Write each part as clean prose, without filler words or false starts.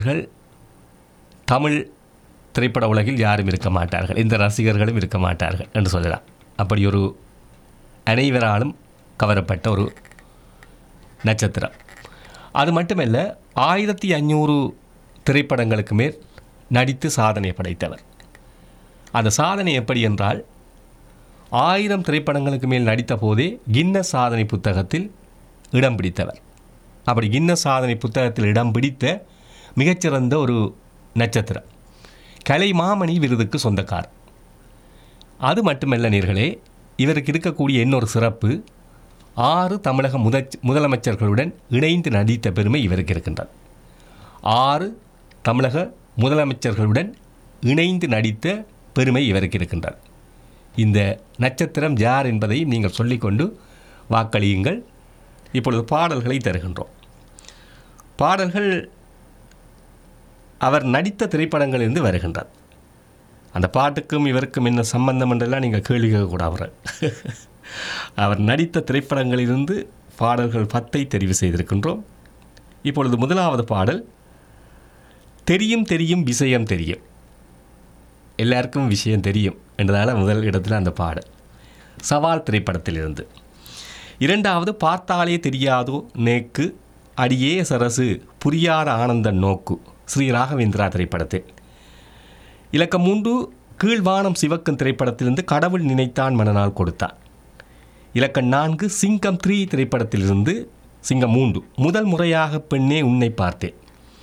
தமிழ் திரைப்பட உலகில் யாரும் இருக்க மாட்டார்கள், எந்த ரசிகர்களும் இருக்க மாட்டார்கள் என்று சொல்லலாம். அப்படி ஒரு அனைவராலும் கவரப்பட்ட ஒரு நட்சத்திரம். அது மட்டுமல்ல, 1500 திரைப்படங்களுக்கு மேல் நடித்து சாதனை படைத்தவர். அந்த சாதனை எப்படி என்றால், 1000 திரைப்படங்களுக்கு மேல் நடித்த போதே கின்னஸ் சாதனை புத்தகத்தில் இடம் பிடித்தவர். அப்படி கின்னஸ் சாதனை புத்தகத்தில் இடம் பிடித்த மிகச்சிறந்த ஒரு நட்சத்திரம். கலைமாமணி விருதுக்கு சொந்தக்காரர். அது மட்டுமல்ல நேர்களே, இவருக்கு இருக்கக்கூடிய இன்னொரு சிறப்பு, 6 தமிழக முதலமைச்சர்களுடன் இணைந்து நடித்த பெருமை இவருக்கு இருக்கின்றது. 6 தமிழக முதலமைச்சர்களுடன் இணைந்து நடித்த பெருமை இவருக்கு இருக்கின்றது. இந்த நட்சத்திரம் யார் என்பதை நீங்கள் சொல்லிக்கொண்டு வாக்களியுங்கள். இப்பொழுது பாடல்களை தருகின்றோம். பாடல்கள் அவர் நடித்த திரைப்படங்களிலிருந்து வருகின்றது. அந்த பாட்டுக்கும் இவருக்கும் என்ன சம்பந்தம் என்றெல்லாம் நீங்கள் கேள்வி கேட்கக்கூடாது. அவர் நடித்த திரைப்படங்களிலிருந்து பாடல்கள் 10 தெரிவு செய்திருக்கின்றோம். இப்பொழுது முதலாவது பாடல், தெரியும் தெரியும் விஷயம் தெரியும். எல்லாருக்கும் விஷயம் தெரியும் என்றதால் முதல் இடத்தில் அந்த பாடல் சவால் திரைப்படத்திலிருந்து. இரண்டாவது, பார்த்தாலே தெரியாதோ நேக்கு அடியே சரசு புரியாத ஆனந்த நோக்கு, ஸ்ரீ ராகவேந்திரா திரைப்படத்தில். இலக்கம் 3, கீழ்வானம் சிவக்கும் திரைப்படத்திலிருந்து கடவுள் நினைத்தான் மனநாள் கொடுத்தான். இலக்கம் 4, சிங்கம் 3 திரைப்படத்திலிருந்து சிங்கம் 3 முதல் முறையாக பெண்ணே உன்னை பார்த்தேன்.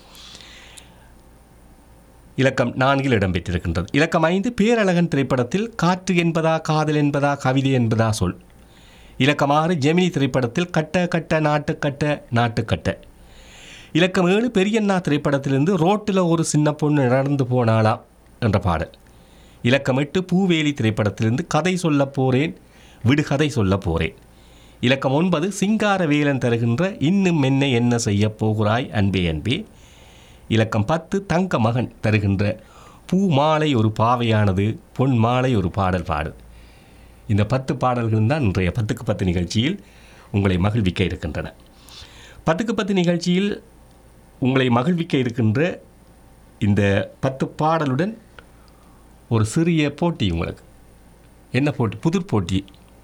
இலக்கம் 4 இடம்பெற்றிருக்கின்றது. இலக்கம் 5, பேரழகன் திரைப்படத்தில் காற்று என்பதா காதல் என்பதா கவிதை என்பதா சொல். இலக்கம் 6, ஜெமினி திரைப்படத்தில் கட்ட கட்ட நாட்டுக்கட்ட நாட்டுக்கட்ட. இலக்கம் 7, பெரியண்ணா திரைப்படத்திலிருந்து ரோட்டில் ஒரு சின்ன பொண்ணு நடந்து போனாலாம் என்ற பாடல். இலக்கம் 8, பூவேலி திரைப்படத்திலிருந்து கதை சொல்ல போகிறேன் விடுகதை சொல்ல போகிறேன். இலக்கம் 9, சிங்காரவேலன் தருகின்ற இன்னும் என்ன செய்ய போகிறாய் அன்பே அன்பே. இலக்கம் 10, தங்க மகன் தருகின்ற பூ மாலை ஒரு பாவையானது பொன் மாலை ஒரு பாடல் பாடு. இந்த 10 பாடல்கள் தான் இன்றைய 10க்கு 10 நிகழ்ச்சியில் உங்களை மகிழ்விக்க இருக்கின்றன. 10க்கு 10 நிகழ்ச்சியில் உங்களை மகிழ்விக்க இருக்கின்ற இந்த 10 பாடலுடன் ஒரு சிறிய போட்டி உங்களுக்கு. என்ன போட்டி? புதிர் போட்டி.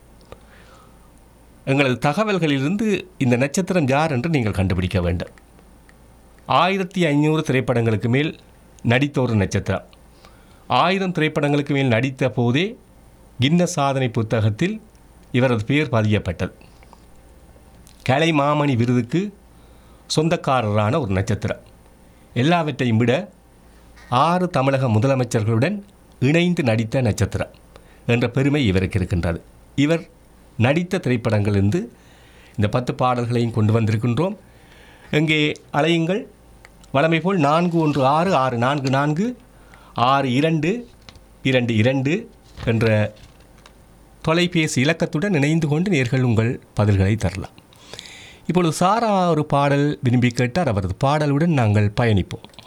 எங்களது தகவல்களிலிருந்து இந்த நட்சத்திரம் யார் என்று நீங்கள் கண்டுபிடிக்க வேண்டும். 1500 திரைப்படங்களுக்கு மேல் நடித்த ஒரு நட்சத்திரம். 1000 திரைப்படங்களுக்கு மேல் நடித்த போதே கின்னஸ் சாதனை புத்தகத்தில் இவரது பெயர் பதியப்பட்டது. கலைமாமணி விருதுக்கு சொந்தக்காரரான ஒரு நட்சத்திரம். எல்லாவற்றையும் விட 6 தமிழக முதலமைச்சர்களுடன் இணைந்து நடித்த நட்சத்திரம் என்ற பெருமை இவருக்கு இருக்கின்றது. இவர் நடித்த திரைப்படங்களிலிருந்து இந்த 10 பாடல்களையும் கொண்டு வந்திருக்கின்றோம். இங்கே அலையுங்கள். வழமை போல் 4166446222 என்ற தொலைபேசி இலக்கத்துடன் இணைந்து கொண்டு நேர்கள் உங்கள் பதில்களை தரலாம். இப்பொழுது சாரா ஒரு பாடல் விரும்பி கேட்டார். அவரது பாடலுடன் நாங்கள் பயணிப்போம்.